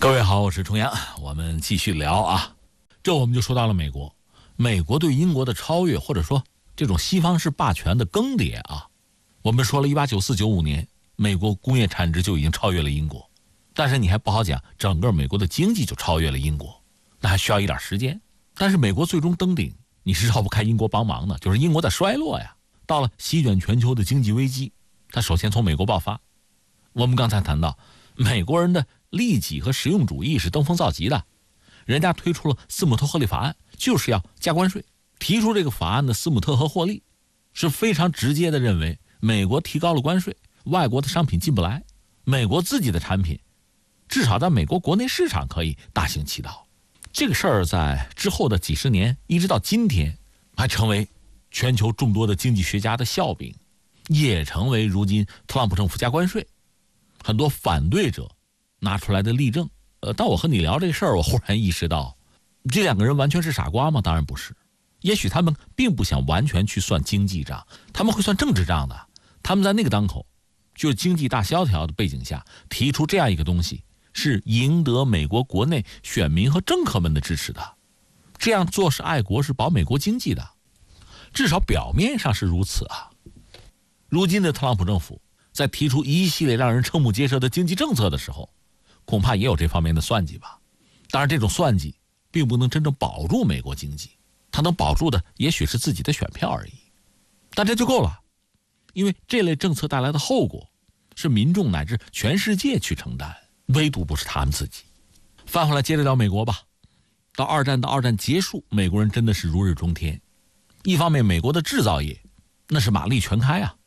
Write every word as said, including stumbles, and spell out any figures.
各位好，我是重阳，我们继续聊啊。这我们就说到了美国，美国对英国的超越，或者说这种西方式霸权的更迭啊。我们说了一八九四、九五年，美国工业产值就已经超越了英国，但是你还不好讲，整个美国的经济就超越了英国，那还需要一点时间。但是美国最终登顶，你是绕不开英国帮忙的，就是英国在衰落呀。到了席卷全球的经济危机，它首先从美国爆发。我们刚才谈到，美国人的利己和实用主义是登峰造极的，人家推出了斯姆特合理法案，就是要加关税。提出这个法案的斯姆特和霍利是非常直接的认为，美国提高了关税，外国的商品进不来，美国自己的产品至少在美国国内市场可以大行其道。这个事儿在之后的几十年一直到今天还成为全球众多的经济学家的笑柄，也成为如今特朗普政府加关税很多反对者拿出来的例证。呃，当我和你聊这事儿，我忽然意识到，这两个人完全是傻瓜吗？当然不是。也许他们并不想完全去算经济账，他们会算政治账的。他们在那个当口，就是经济大萧条的背景下提出这样一个东西，是赢得美国国内选民和政客们的支持的。这样做是爱国，是保美国经济的，至少表面上是如此啊。如今的特朗普政府在提出一系列让人瞠目结舌的经济政策的时候，恐怕也有这方面的算计吧。当然，这种算计并不能真正保住美国经济，它能保住的也许是自己的选票而已，但这就够了。因为这类政策带来的后果是民众乃至全世界去承担，唯独不是他们自己。翻回来接着聊美国吧。到二战到二战结束，美国人真的是如日中天。一方面，美国的制造业那是马力全开啊，